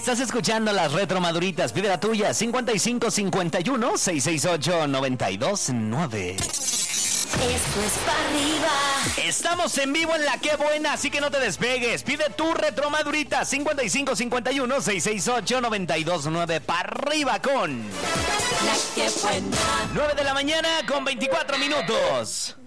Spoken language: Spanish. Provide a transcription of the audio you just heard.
Estás escuchando las retromaduritas. Pide la tuya, 5551-668-929. Esto es para arriba. Estamos en vivo en La Qué Buena, así que no te despegues. Pide tu retromadurita, 5551-668-929. Para arriba con La Qué Buena. 9 de la mañana con 24 minutos.